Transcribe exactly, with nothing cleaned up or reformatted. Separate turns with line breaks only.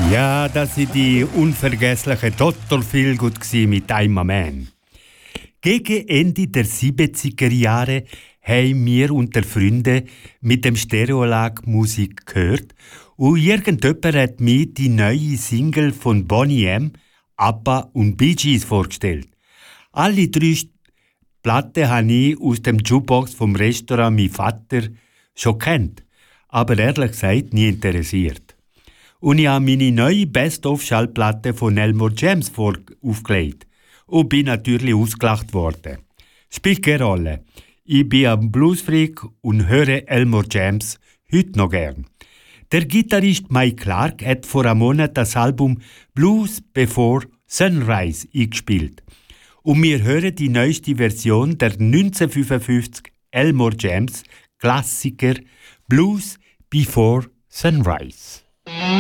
Ja, das war die unvergessliche Total Feelgood mit I'm a Man. Gegen Ende der siebziger Jahre haben wir unter Freunden mit dem Stereolag Musik gehört und irgendjemand hat mir die neue Single von Boney M., ABBA und Bee Gees vorgestellt. Alle drei Platten habe ich aus dem Jukebox vom Restaurant mein Vater schon kennt, aber ehrlich gesagt nie interessiert. Und ich habe meine neue Best-of-Schallplatte von Elmore James vor aufgelegt und bin natürlich ausgelacht worden. Spielt keine Rolle. Ich bin ein Bluesfreak und höre Elmore James heute noch gern. Der Gitarrist Mike Clark hat vor einem Monat das Album Blues Before Sunrise eingespielt. Und wir hören die neueste Version der neunzehnhundertfünfundfünfzig Elmore James Klassiker Blues Before Sunrise.